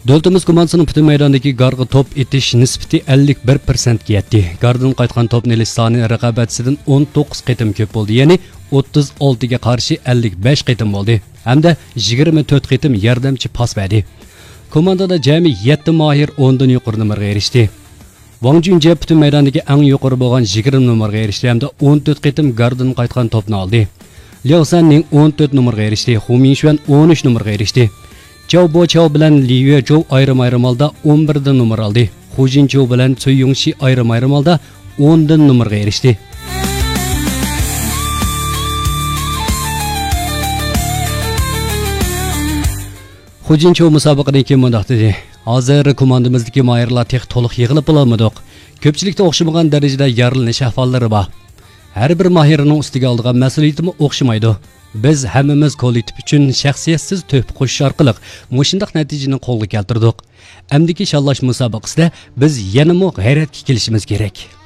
Davlatimiz komandasining butun maydondagi garga top etish nisbati 51% ga yetdi. Gardan qaytgan topni elish soni raqobatchidan 19 qitim ko'p bo'ldi. Ya'ni 36 ga qarshi 55 qitim bo'ldi. Hamda 24 qitim yordamchi pas berdi. Komandada jami 7 mahir 10 dan yuqori nomerga erishdi. Wang Junje butun maydondagi eng yuqori bo'lgan 20 nomerga erishdi hamda 14 qitim gardan qaytgan topni oldi. Liu Sanning 14 nomerga erishdi. Hu Mingxuan 13 nomerga erishdi. Zhao Boqiao bilan Li Yuezhou ayrim-ayrim holda 11 dan nomer oldi. Hu Jinzhou bilan Cui Yongxi ayrim-ayrim holda 10 dan nomerga erishdi. Hu Jinzhou musobaqadan keyin mundaq dedi: "Hozir komandamizdagi mahirlar tex to'liq yig'ilib bo'lmadik. Ko'pchilikda o'xshamagan darajada yaralanish ahvollari bor. Har bir mahirning ustiga oldigan mas'uliyatimiz o'xshamaydi. Biz hammamiz kollektiv uchun shaxsiyatsiz to'p qo'shish orqali mushundaq natijani qo'lga keltirdik. Amdiki shallash musobaqasida biz yanada g'ayratga kelishimiz kerak."